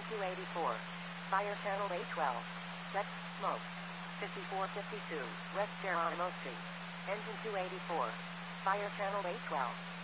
284. Fire channel A12. Check. Smoke. 5452. West Geronimo Street. Engine 284. Fire channel A12.